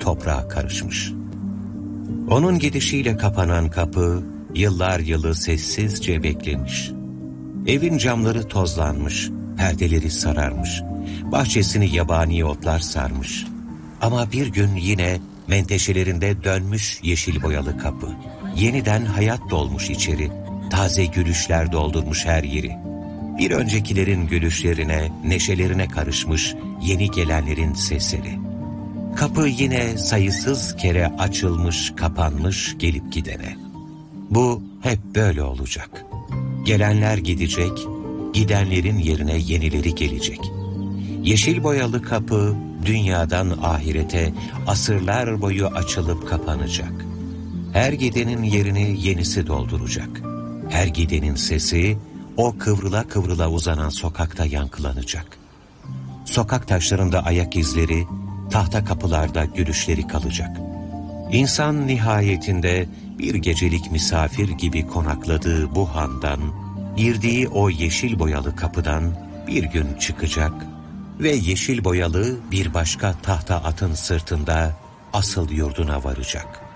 toprağa karışmış. Onun gidişiyle kapanan kapı, yıllar yılı sessizce beklemiş. Evin camları tozlanmış, perdeleri sararmış, bahçesini yabani otlar sarmış. Ama bir gün yine menteşelerinde dönmüş yeşil boyalı kapı. Yeniden hayat dolmuş içeri, taze gülüşler doldurmuş her yeri. Bir öncekilerin gülüşlerine, neşelerine karışmış yeni gelenlerin sesleri. Kapı yine sayısız kere açılmış, kapanmış gelip gidene. Bu hep böyle olacak. Gelenler gidecek, gidenlerin yerine yenileri gelecek. Yeşil boyalı kapı dünyadan ahirete asırlar boyu açılıp kapanacak. Her gidenin yerini yenisi dolduracak. Her gidenin sesi o kıvrıla kıvrıla uzanan sokakta yankılanacak. Sokak taşlarında ayak izleri, tahta kapılarda gülüşleri kalacak. İnsan nihayetinde bir gecelik misafir gibi konakladığı bu handan, girdiği o yeşil boyalı kapıdan bir gün çıkacak ve yeşil boyalı bir başka tahta atın sırtında asıl yurduna varacak.